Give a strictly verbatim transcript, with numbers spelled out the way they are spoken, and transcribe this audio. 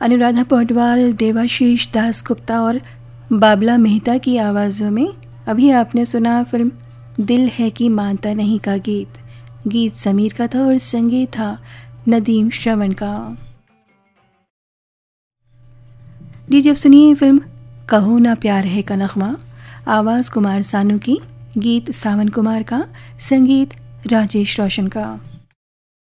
अनुराधा पौडवाल, देवाशीष दास गुप्ता और बाबला मेहता की आवाज़ों में अभी आपने सुना फिल्म दिल है कि मानता नहीं का गीत। गीत समीर का था और संगीत था नदीम श्रवण का। लीजिए अब सुनिए फिल्म कहो ना प्यार है का नगमा। आवाज़ कुमार सानू की, गीत सावन कुमार का, संगीत राजेश रोशन का।